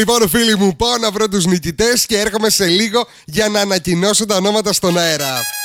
Λοιπόν, φίλοι μου, πάω να βρω τους νικητές και έρχομαι σε λίγο για να ανακοινώσω τα ονόματα στον αέρα.